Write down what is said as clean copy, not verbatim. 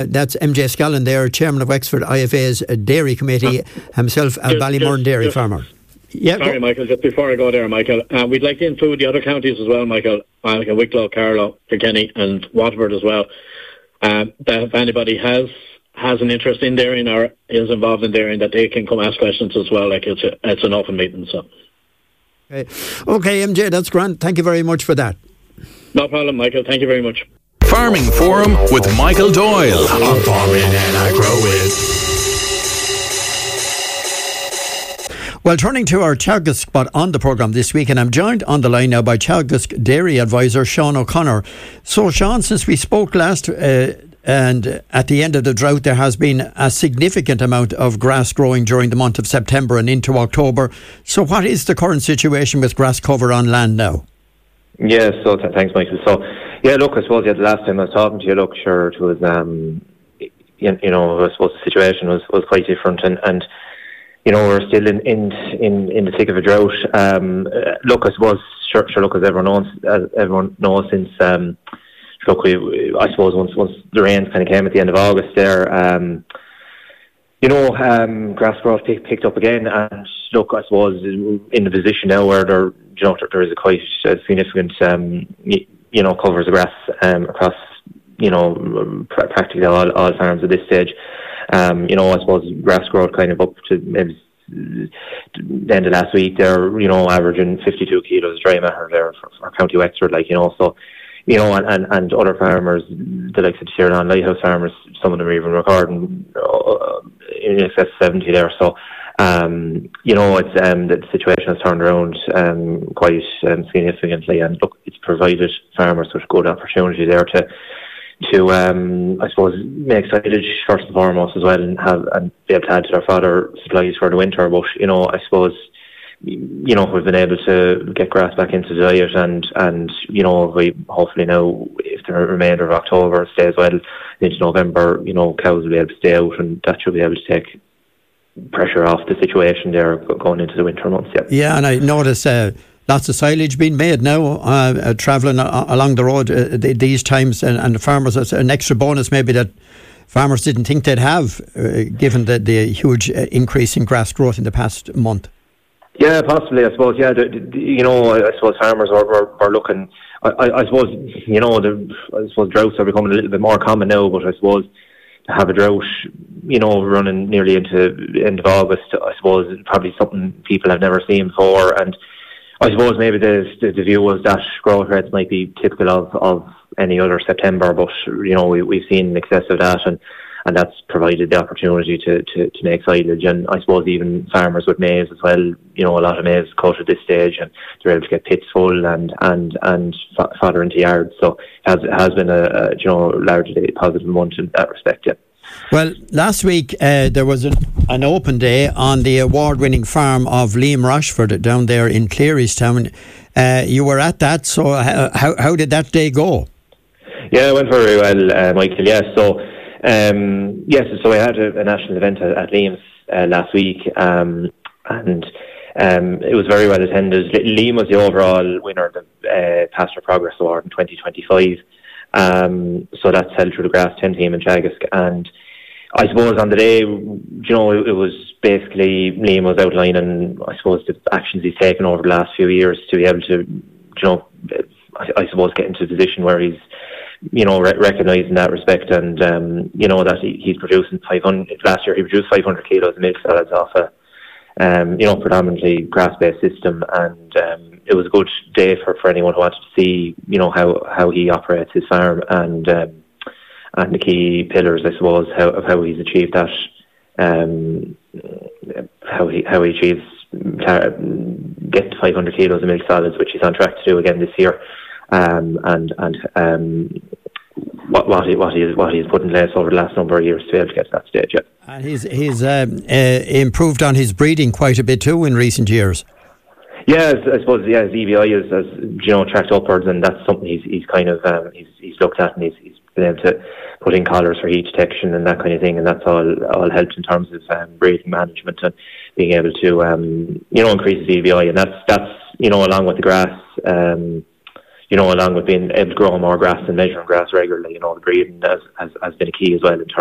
That's MJ Scallon there, Chairman of Wexford IFA's Dairy Committee, himself a Ballymurn dairy farmer. Yeah, sorry, Michael, just before I go there, Michael, we'd like to include the other counties as well, Michael, like Wicklow, Carlow, Kilkenny and Waterford as well. That if anybody has an interest in dairying or is involved in dairying, that they can come ask questions as well. Like it's an open meeting. So. Okay, MJ, that's grand. Thank you very much for that. No problem, Michael. Thank you very much. Farming Forum with Michael Doyle. I'm farming and I grow it. Well, turning to our Teagasc spot on the programme this week, and I'm joined on the line now by Teagasc Dairy Advisor Sean O'Connor. So, Sean, since we spoke last and at the end of the drought, there has been a significant amount of grass growing during the month of September and into October. So what is the current situation with grass cover on land now? Yeah, so thanks, Michael. So, yeah, look, I suppose the last time I was talking to you, look, sure, it was, I suppose the situation was quite different and we're still in the thick of a drought. Look, I suppose, sure, look, as everyone knows, since I suppose once the rains kind of came at the end of August there, grass growth picked up again, and look, I suppose in the position now where there is a quite significant covers of grass across practically all farms at this stage. I suppose grass growth kind of up to maybe the end of last week there, averaging 52 kilos dry matter there for County Wexford, so, and other farmers, the likes of the Tyrone Lighthouse farmers, some of them are even recording in excess of 70 there. So, it's the situation has turned around quite significantly, and look, it's provided farmers with good opportunity there to I suppose make silage first and foremost as well, and be able to add to their fodder supplies for the winter. But I suppose we've been able to get grass back into the diet, and we hopefully now, if the remainder of October stays well into November, cows will be able to stay out, and that should be able to take pressure off the situation there going into the winter months. Yeah, and I notice lots of silage being made now, travelling along the road these times, and the farmers, it's an extra bonus maybe that farmers didn't think they'd have, given the huge increase in grass growth in the past month. Yeah, possibly, I suppose. Yeah, I suppose farmers are looking. I suppose I suppose droughts are becoming a little bit more common now, but I suppose to have a drought, running nearly into the end of August, I suppose is probably something people have never seen before, and I suppose maybe the view was that growth rates might be typical of any other September, but we've seen excess of that, and that's provided the opportunity to make silage. And I suppose even farmers with maize as well, a lot of maize is cut at this stage, and they're able to get pits full and fodder into yards. So it has been a largely positive month in that respect. Yeah. Well, last week there was an open day on the award-winning farm of Liam Rochford down there in Clearystown. You were at that, so how did that day go? Yeah, it went very well, Michael. Yeah, so I had a national event at Liam's last week, and it was very well attended. Liam was the overall winner of the Pasture Progress Award in 2025. So that's held through the Grass 10 team in Teagasc, and I suppose on the day, it was basically Liam was outlining, I suppose, the actions he's taken over the last few years to be able to, I suppose, get into a position where he's, recognised in that respect, and that he's producing 500. Last year he produced 500 kilos of milk solids off a, predominantly grass-based system, and it was a good day for anyone who wanted to see, how he operates his farm, and the key pillars, I suppose, of how he's achieved that, how he achieves get 500 kilos of milk solids, which he's on track to do again this year, and what he's put in place over the last number of years to be able to get to that stage. Yeah. And he's improved on his breeding quite a bit too in recent years. Yeah, I suppose his EBI is tracked upwards, and that's something he's kind of he's looked at, and he's been able to put in collars for heat detection and that kind of thing, and that's all helped in terms of breeding management and being able to increase his EBI, and that's along with the grass. you know, along with being able to grow more grass and measuring grass regularly, you know, the breeding has been a key as well in